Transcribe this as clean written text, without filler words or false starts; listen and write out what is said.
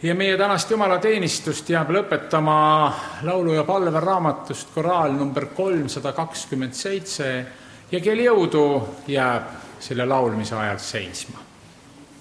Ja meie tänast jumalateenistust jääb lõpetama laulu- ja palveraamatust koraal number 327 ja kel jõudu jääb selle laulmise ajal seisma.